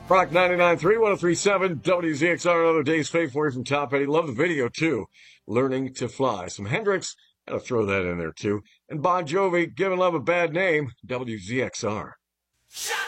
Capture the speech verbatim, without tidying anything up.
Rock ninety-nine point three, one oh three point seven, W Z X R, another day's fave for you from Top Eddie. Love the video, too. Learning to Fly. Some Hendrix, gotta throw that in there, too. And Bon Jovi, giving love a bad name, W Z X R.